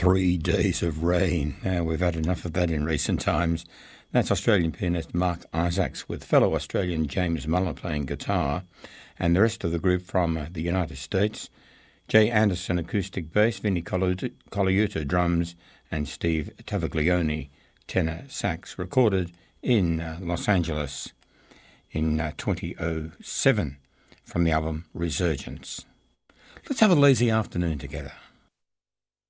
3 days of rain. Now, we've had enough of that in recent times. That's Australian pianist Mark Isaacs with fellow Australian James Muller playing guitar, and the rest of the group from the United States: Jay Anderson acoustic bass, Vinnie Colaiuta drums, and Steve Tavaglione tenor sax, recorded in Los Angeles in 2007 from the album Resurgence. Let's have a lazy afternoon together.